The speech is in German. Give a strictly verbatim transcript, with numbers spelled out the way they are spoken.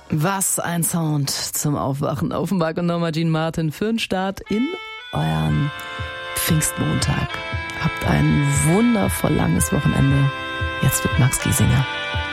Was ein Sound zum Aufwachen. Offenbach und Norma Jean Martin für den Start in euren Pfingstmontag. Habt ein wundervoll langes Wochenende. Jetzt wird Max Giesinger.